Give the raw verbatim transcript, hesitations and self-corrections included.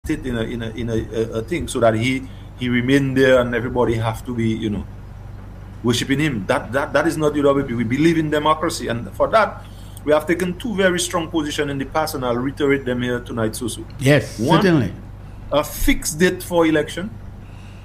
it in a in a in a, a, a thing so that he he remain there and everybody have to be, you know, worshiping him. That that that is not U W P. We believe in democracy, and for that we have taken two very strong positions in the past, and I'll reiterate them here tonight, Susu. Yes, One, certainly. A fixed date for election.